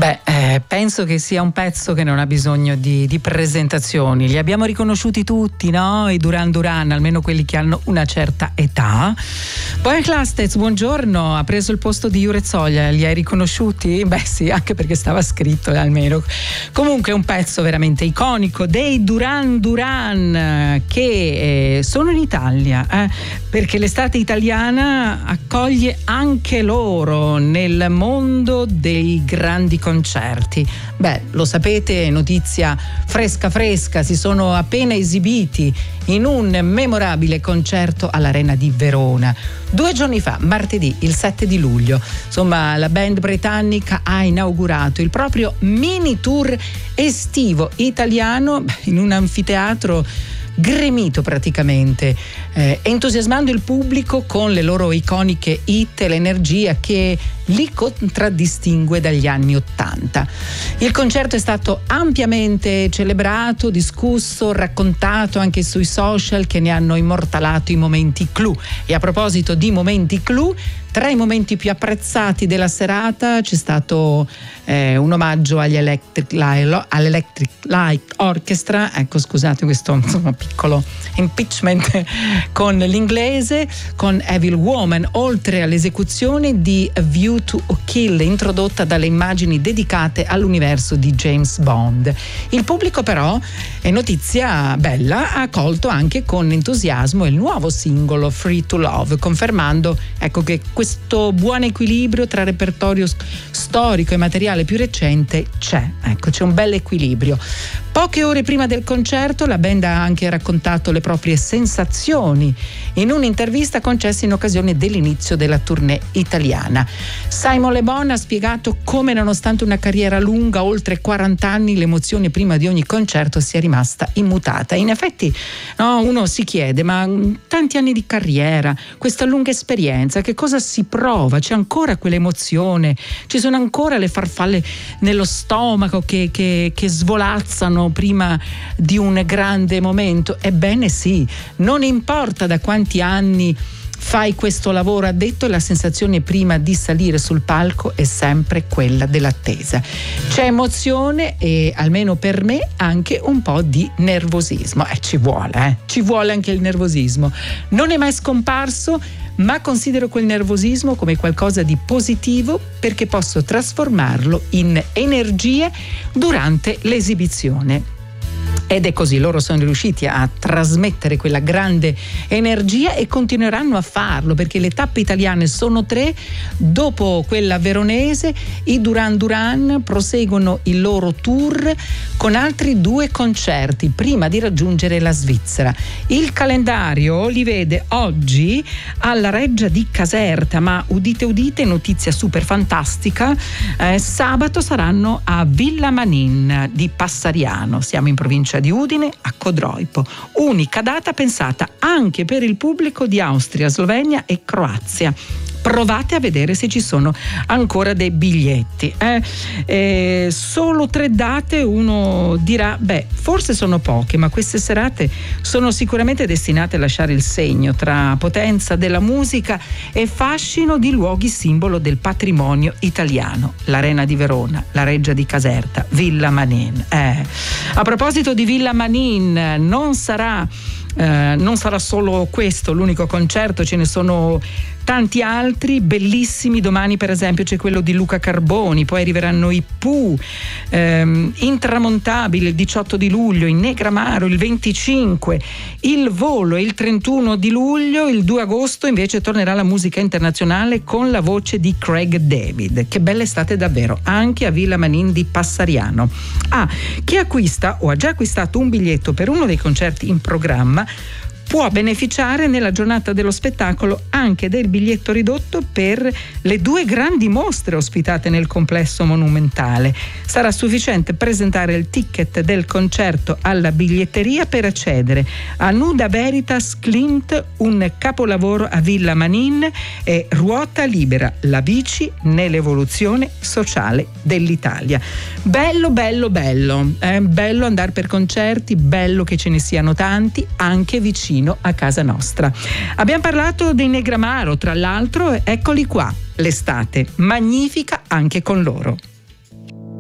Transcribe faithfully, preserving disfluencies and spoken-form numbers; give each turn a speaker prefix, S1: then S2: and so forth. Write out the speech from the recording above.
S1: Beh, eh, penso che sia un pezzo che non ha bisogno di, di presentazioni. Li abbiamo riconosciuti tutti, no? I Duran Duran, almeno quelli che hanno una certa età. Poi Klastez, buongiorno, ha preso il posto di Jure Zolla, li hai riconosciuti? Beh sì, anche perché stava scritto, eh, almeno. Comunque è un pezzo veramente iconico dei Duran Duran, che eh, sono in Italia, eh, perché l'estate italiana accoglie anche loro nel mondo dei grandi concerti. Beh, lo sapete, notizia fresca fresca, si sono appena esibiti in un memorabile concerto all'Arena di Verona due giorni fa, martedì il sette di luglio. Insomma, la band britannica ha inaugurato il proprio mini tour estivo italiano in un anfiteatro gremito praticamente, eh, entusiasmando il pubblico con le loro iconiche hit e l'energia che li contraddistingue dagli anni Ottanta. Il concerto è stato ampiamente celebrato, discusso, raccontato anche sui social, che ne hanno immortalato i momenti clou. E a proposito di momenti clou, tra i momenti più apprezzati della serata c'è stato eh, un omaggio agli Electric Light, all'Electric Light Orchestra, ecco scusate questo insomma, piccolo impeachment con l'inglese, con Evil Woman, oltre all'esecuzione di A View to a Kill, introdotta dalle immagini dedicate all'universo di James Bond. Il pubblico però, è notizia bella, ha accolto anche con entusiasmo il nuovo singolo Free to Love, confermando ecco che questo buon equilibrio tra repertorio storico e materiale più recente c'è, ecco c'è un bel equilibrio. Poche ore prima del concerto la band ha anche raccontato le proprie sensazioni in un'intervista concessa in occasione dell'inizio della tournée italiana. Simon Le Bon ha spiegato come, nonostante una carriera lunga, oltre quaranta anni, l'emozione prima di ogni concerto sia rimasta immutata. In effetti, no, uno si chiede, ma tanti anni di carriera, questa lunga esperienza, che cosa si prova? C'è ancora quell'emozione? Ci sono ancora le farfalle nello stomaco che, che, che svolazzano prima di un grande momento? Ebbene sì, non importa da quanti anni fai questo lavoro, ha detto, la sensazione prima di salire sul palco è sempre quella dell'attesa. C'è emozione e, almeno per me, anche un po' di nervosismo. Eh, ci vuole, eh? Ci vuole anche il nervosismo. Non è mai scomparso, ma considero quel nervosismo come qualcosa di positivo, perché posso trasformarlo in energie durante l'esibizione. Ed è così, loro sono riusciti a trasmettere quella grande energia e continueranno a farlo, perché le tappe italiane sono tre. Dopo quella veronese, i Duran Duran proseguono il loro tour con altri due concerti prima di raggiungere la Svizzera. Il calendario li vede oggi alla Reggia di Caserta, ma udite udite, notizia super fantastica, eh, sabato saranno a Villa Manin di Passariano, siamo in provincia di Udine, a Codroipo. Unica data pensata anche per il pubblico di Austria, Slovenia e Croazia. Provate a vedere se ci sono ancora dei biglietti. Eh, eh, solo tre date, uno dirà, beh, forse sono poche, ma queste serate sono sicuramente destinate a lasciare il segno tra potenza della musica e fascino di luoghi simbolo del patrimonio italiano. L'Arena di Verona, la Reggia di Caserta, Villa Manin. Eh. A proposito di Villa Manin, non sarà Eh, non sarà solo questo l'unico concerto, ce ne sono tanti altri bellissimi. Domani per esempio c'è quello di Luca Carboni, poi arriveranno i Pooh, ehm, Intramontabile il diciotto di luglio, in Negramaro il venticinque, il Volo il trentuno di luglio. Il due agosto invece tornerà la musica internazionale con la voce di Craig David. Che bella estate davvero, anche a Villa Manin di Passariano. Ah, chi acquista o ha già acquistato un biglietto per uno dei concerti in programma può beneficiare nella giornata dello spettacolo anche del biglietto ridotto per le due grandi mostre ospitate nel complesso monumentale. Sarà sufficiente presentare il ticket del concerto alla biglietteria per accedere a Nuda Veritas Clint, un capolavoro a Villa Manin, e Ruota Libera, la bici nell'evoluzione sociale dell'Italia. Bello, bello, bello. È bello andare per concerti, bello che ce ne siano tanti, anche vicino a casa nostra. Abbiamo parlato dei Negramaro, tra l'altro, eccoli qua, l'estate, magnifica anche con loro.